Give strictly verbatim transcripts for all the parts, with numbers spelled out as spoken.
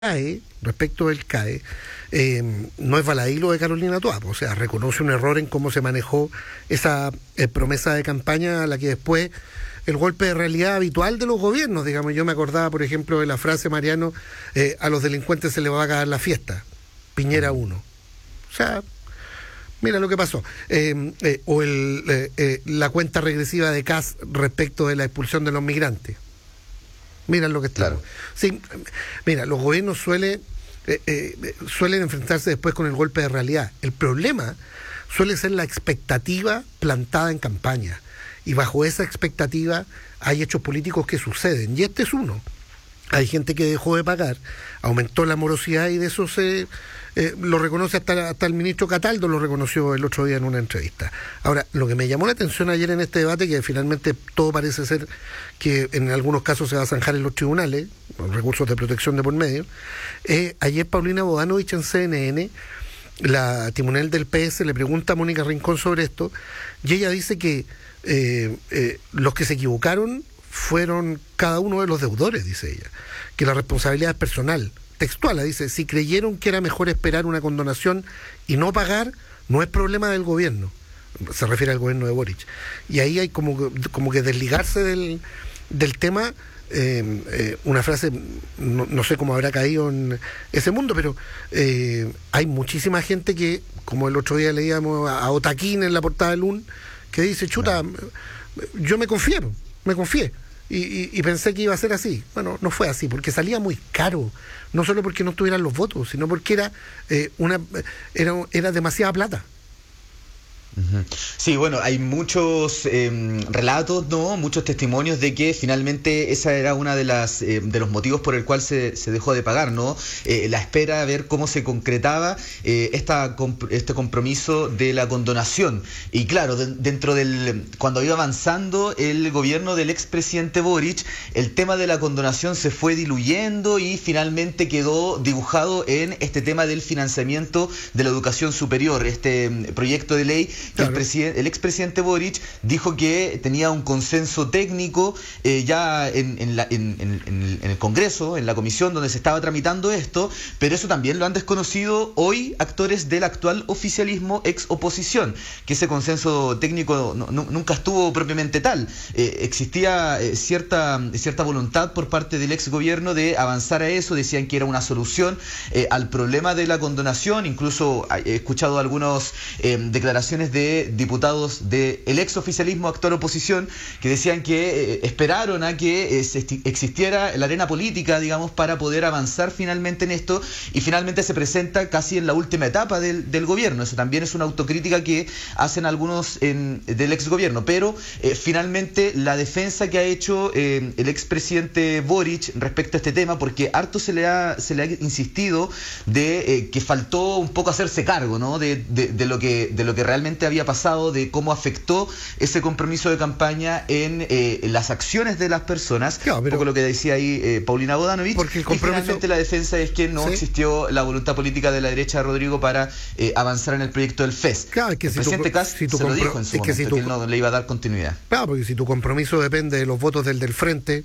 CAE, respecto del CAE, eh, no es baladí lo de Carolina Toá, o sea, reconoce un error en cómo se manejó esa eh, promesa de campaña a la que después el golpe de realidad habitual de los gobiernos, digamos. Yo me acordaba, por ejemplo, de la frase, Mariano, eh, a los delincuentes se les va a acabar la fiesta, Piñera uno. O sea, mira lo que pasó. Eh, eh, o el, eh, eh, la cuenta regresiva de C A S respecto de la expulsión de los migrantes. Mira lo que está. Claro. Sí, mira, los gobiernos suelen, eh, eh, suelen enfrentarse después con el golpe de realidad. El problema suele ser la expectativa plantada en campaña. Y bajo esa expectativa hay hechos políticos que suceden. Y este es uno. Hay gente que dejó de pagar, aumentó la morosidad y de eso se eh, lo reconoce hasta, hasta el ministro Cataldo, lo reconoció el otro día en una entrevista. Ahora, lo que me llamó la atención ayer en este debate, que finalmente todo parece ser que en algunos casos se va a zanjar en los tribunales, los recursos de protección de por medio, eh, ayer Paulina Bodanovich en C N N, la timonel del P S, le pregunta a Mónica Rincón sobre esto, y ella dice que eh, eh, los que se equivocaron fueron cada uno de los deudores, dice ella, que la responsabilidad es personal. Textual, la dice, si creyeron que era mejor esperar una condonación y no pagar, no es problema del gobierno. Se refiere al gobierno de Boric. Y ahí hay como, como que desligarse del, del tema, eh, eh, una frase, no, no sé cómo habrá caído en ese mundo, pero eh, hay muchísima gente que, como el otro día leíamos a, a Otaquín en la portada del U N, que dice, chuta, yo me confié, me confié. Y, y, y pensé que iba a ser así. Bueno, no fue así, porque salía muy caro. No solo porque no tuvieran los votos, sino porque era eh, una era, era demasiada plata. Sí, bueno, hay muchos eh, relatos, ¿no? Muchos testimonios de que finalmente esa era una de las eh, de los motivos por el cual se, se dejó de pagar, ¿no? Eh, la espera de ver cómo se concretaba eh, esta comp- este compromiso de la condonación. Y claro, de, dentro del cuando iba avanzando el gobierno del expresidente Boric, el tema de la condonación se fue diluyendo y finalmente quedó dibujado en este tema del financiamiento de la educación superior, este proyecto de ley. Claro. El, presiden- el expresidente Boric dijo que tenía un consenso técnico eh, ya en, en, la, en, en, en el Congreso, en la comisión donde se estaba tramitando esto, pero eso también lo han desconocido hoy actores del actual oficialismo ex oposición, que ese consenso técnico no, no, nunca estuvo propiamente tal. Eh, existía eh, cierta, cierta voluntad por parte del ex gobierno de avanzar a eso, decían que era una solución eh, al problema de la condonación, incluso he escuchado algunas eh, declaraciones de diputados del ex oficialismo actual oposición que decían que eh, esperaron a que eh, existiera la arena política, digamos, para poder avanzar finalmente en esto, y finalmente se presenta casi en la última etapa del, del gobierno. Eso también es una autocrítica que hacen algunos en, del ex gobierno, pero eh, finalmente la defensa que ha hecho eh, el expresidente Boric respecto a este tema, porque harto se le ha, se le ha insistido de eh, que faltó un poco hacerse cargo, ¿no? de, de, de lo que de lo que realmente había pasado, de cómo afectó ese compromiso de campaña en, eh, en las acciones de las personas, claro, pero, un poco lo que decía ahí eh, Paulina Bodanovich, porque el compromiso... y finalmente la defensa es que no ¿Sí? existió la voluntad política de la derecha, Rodrigo, para eh, avanzar en el proyecto del F E S. Claro, es que el si presidente tu, Kast si tu se lo dijo en su es momento, que, si tu, que él no le iba a dar continuidad. Claro, porque si tu compromiso depende de los votos del del frente,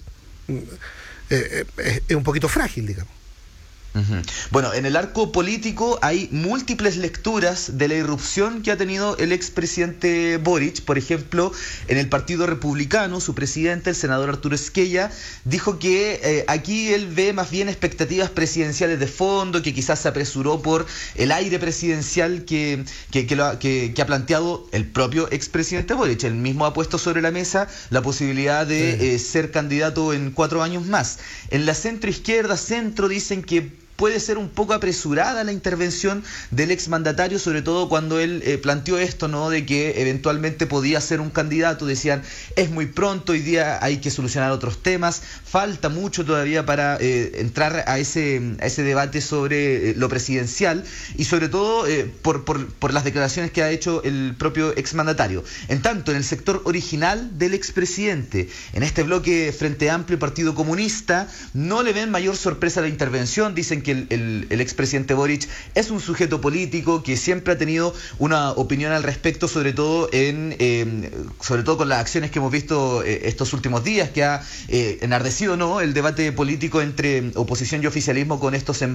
eh, eh, es un poquito frágil, digamos. Uh-huh. Bueno, en el arco político hay múltiples lecturas de la irrupción que ha tenido el expresidente Boric. Por ejemplo, en el Partido Republicano, su presidente, el senador Arturo Esquella, dijo que eh, aquí él ve más bien expectativas presidenciales de fondo, que quizás se apresuró por el aire presidencial que, que, que, lo ha, que, que ha planteado el propio expresidente Boric. Él mismo ha puesto sobre la mesa la posibilidad de sí. eh, ser candidato en cuatro años más. En la centroizquierda, centro, dicen que puede ser un poco apresurada la intervención del exmandatario, sobre todo cuando él eh, planteó esto, ¿no? De que eventualmente podía ser un candidato. Decían, es muy pronto, hoy día hay que solucionar otros temas, falta mucho todavía para eh, entrar a ese, a ese debate sobre eh, lo presidencial, y sobre todo eh, por, por, por las declaraciones que ha hecho el propio exmandatario. En tanto, en el sector original del expresidente, en este bloque Frente Amplio y Partido Comunista, no le ven mayor sorpresa a la intervención. Dicen que que el, el, el expresidente Boric es un sujeto político que siempre ha tenido una opinión al respecto, sobre todo en eh, sobre todo con las acciones que hemos visto eh, estos últimos días, que ha eh, enardecido, ¿no?, el debate político entre oposición y oficialismo con estos